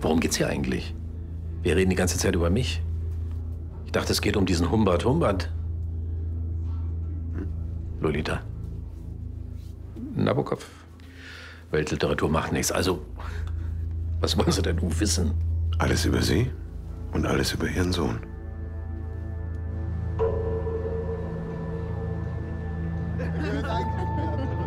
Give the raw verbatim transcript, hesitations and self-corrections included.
Worum geht's hier eigentlich? Wir reden die ganze Zeit über mich. Ich dachte, es geht um diesen Humbert Humbert. Hm? Lolita. Nabokov. Weltliteratur macht nichts. Also, was wollen Sie denn nun wissen? Alles über Sie und alles über Ihren Sohn.